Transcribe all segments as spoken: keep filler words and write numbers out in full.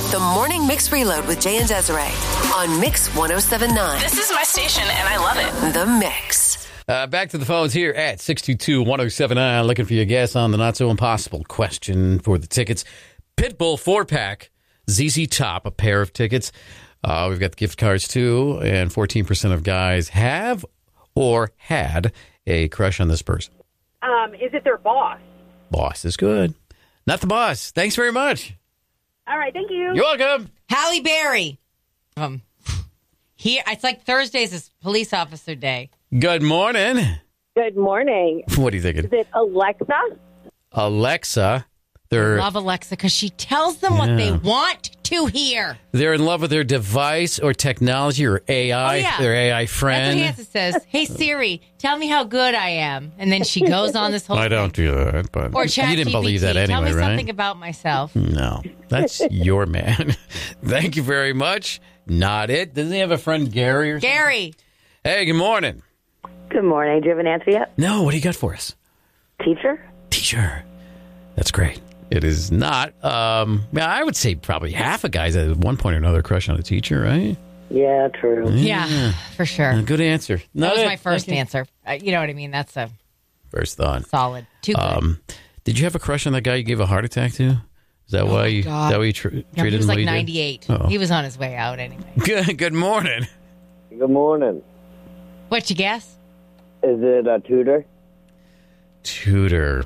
The Morning Mix Reload with Jay and Desiree on Mix one oh seven point nine. This is my station, and I love it. The Mix. Uh, back to the phones here at six two two, one oh seven nine. Looking for your guess on the not-so-impossible question for the tickets. Pitbull four-pack, Z Z Top, a pair of tickets. Uh, we've got the gift cards, too, and fourteen percent of guys have or had a crush on this person. Um, is it their boss? Boss is good. Not the boss. Thanks very much. All right, thank you. You're welcome. Halle Berry. Um, here, it's like Thursday's is police officer day. Good morning. Good morning. What are you thinking? Is it Alexa? Alexa. They're, Love Alexa because she tells them Yeah. what they want to hear. they're in love with their device or technology or A I, Oh, yeah. their A I That's friend. what Hansa says. Hey, Siri, tell me how good I am. And then she goes on this whole I thing. don't do that, but Or you didn't believe that ChatGPT, anyway, Tell me right? something about myself. No, that's your man. Thank you very much. Not it. Doesn't he have a friend, Gary? Or something? Gary. Hey, good morning. Good morning. Do you have an answer yet? No, what do you got for us? Teacher? Teacher. That's great. It is not. Um, yeah, I would say probably half of guys at one point or another crush on a teacher, right? Yeah, true. Yeah, for sure. Uh, good answer. That Not was it. my first Thank you. answer. Uh, you know what I mean? That's a First thought. solid. Too good. Um, did you have a crush on that guy you gave a heart attack to? Is that why you? God. Is that why you tr- Yeah, treated he was him? like what you did? ninety-eight. Uh-oh. He was on his way out anyway. Good. Good morning. Good morning. What'd you guess? Is it a tutor? Tutor.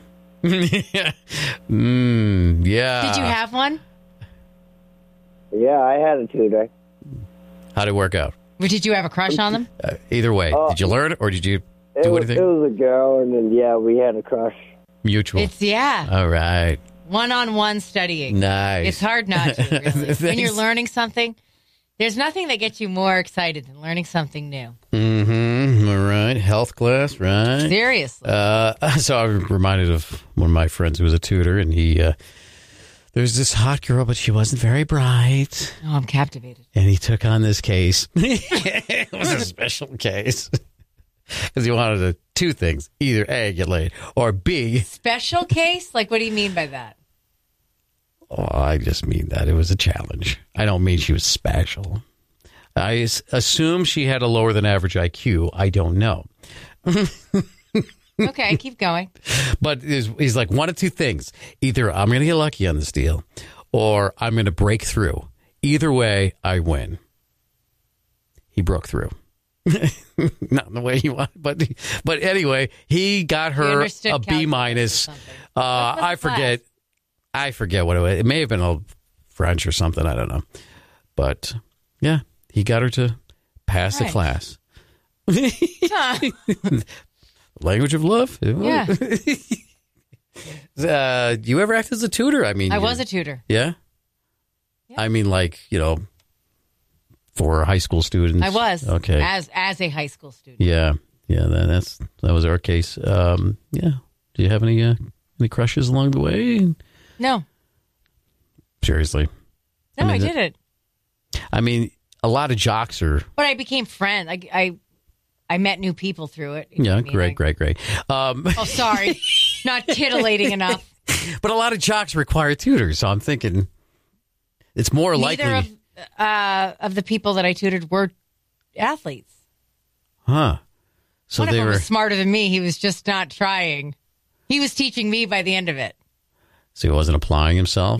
mm, yeah. Did you have one? Yeah, I had a tutor. How'd it work out? Or did you have a crush on them? Uh, either way, Oh. did you learn it or did you It do was, anything? it was a girl, and then, yeah, we had a crush. Mutual. It's, yeah, All right. one-on-one studying. Nice. It's hard not to, really. When Thanks. you're learning something, there's nothing that gets you more excited than learning something new. Mm-hmm. All right. Health class, right? Seriously. Uh, so I'm reminded of one of my friends who was a tutor, and he, uh, there was this hot girl, but she wasn't very bright. Oh, I'm captivated. And he took on this case. It was a special case. Because he wanted to, two things. Either A, get laid, or B, Special case? Like, what do you mean by that? oh, I just mean that it was a challenge. I don't mean she was special. I s- assume she had a lower than average I Q. I don't know. Okay, keep going. But he's, he's like, one of two things. Either I'm going to get lucky on this deal, or I'm going to break through. Either way, I win. He broke through. Not in the way he wanted, but but anyway, he got He her understood a B calculus minus. or something. Uh, What was I the class? forget. I forget what it was. It may have been a French or something. I don't know. But yeah, he got her to pass the French. class. Huh. Language of love. Yeah. Uh, you ever act as a tutor? I mean, I you- was a tutor. Yeah? Yeah. I mean, like, you know, for high school students. I was. Okay. As as a high school student. Yeah. Yeah, that, that's that was our case. Um, yeah. Do you have any uh, any crushes along the way? No. Seriously. No, I I, mean, didn't. I mean, a lot of jocks are. But I became friends. I, I I met new people through it. You know Yeah, what I mean? great, I- great, great. Um, Oh, sorry. Not titillating enough. but a lot of jocks require tutors, so I'm thinking it's more likely. Neither of, uh, of the people that I tutored were athletes. Huh. So One of they them were. was smarter than me. He was just not trying. He was teaching me by the end of it. So he wasn't applying himself?